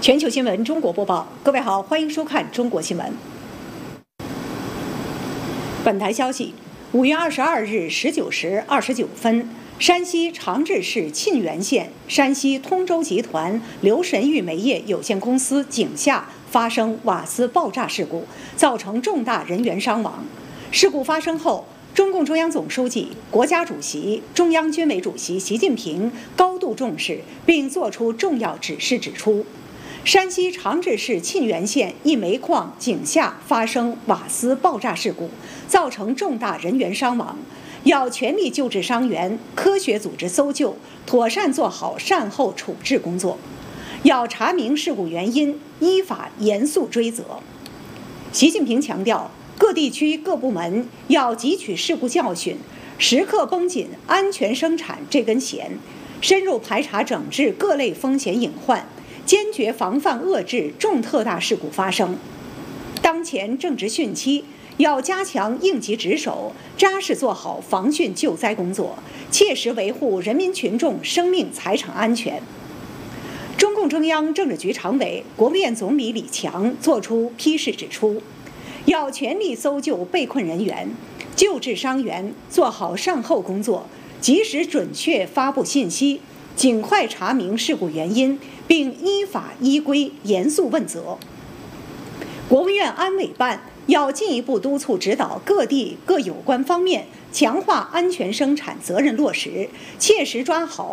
全球新闻中国播报，各位好，欢迎收看中国新闻。本台消息，5月22日19时29分，山西长治市沁源县山西通州集团刘神玉煤业有限公司井下发生瓦斯爆炸事故，造成重大人员伤亡。事故发生后，中共中央总书记、国家主席、中央军委主席习近平高度重视，并作出重要指示，指出，山西长治市沁源县一煤矿井下发生瓦斯爆炸事故，造成重大人员伤亡，要全力救治伤员，科学组织搜救，妥善做好善后处置工作，要查明事故原因，依法严肃追责。习近平强调，各地区各部门要汲取事故教训，时刻绷紧安全生产这根弦，深入排查整治各类风险隐患，坚决防范遏制重特大事故发生。当前正值汛期，要加强应急值守，扎实做好防汛救灾工作，切实维护人民群众生命财产安全。中共中央政治局常委、国务院总理李强作出批示指出，要全力搜救被困人员，救治伤员，做好善后工作，及时准确发布信息，尽快查明事故原因，并依法依规严肃问责。国务院安委办要进一步督促指导各地各有关方面强化安全生产责任落实，切实抓好